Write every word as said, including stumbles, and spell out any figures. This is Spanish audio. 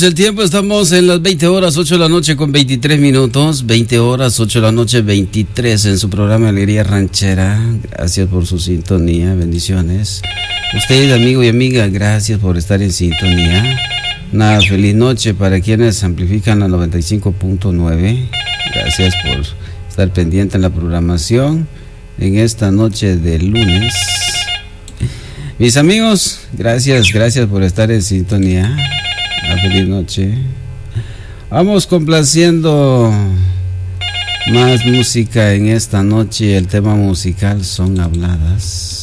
El tiempo, estamos en las veinte horas, ocho de la noche con veintitrés minutos, veinte horas, ocho de la noche, veintitrés en su programa Alegría Ranchera. Gracias por su sintonía, bendiciones. Usted, amigo y amiga, gracias por estar en sintonía. Una feliz noche para quienes amplifican la noventa y cinco punto nueve. Gracias por estar pendiente en la programación en esta noche de lunes. Mis amigos, gracias, gracias por estar en sintonía. Una feliz noche. Vamos complaciendo más música en esta noche. El tema musical son habladas.